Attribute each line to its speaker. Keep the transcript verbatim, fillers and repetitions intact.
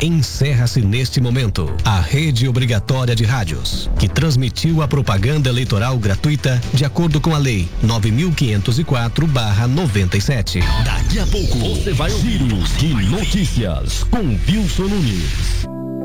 Speaker 1: Encerra-se neste momento a rede obrigatória de rádios, que transmitiu a propaganda eleitoral gratuita de acordo com a lei nove mil quinhentos e quatro barra noventa e sete.
Speaker 2: Daqui a pouco você vai ouvir o de notícias com Wilson Nunes.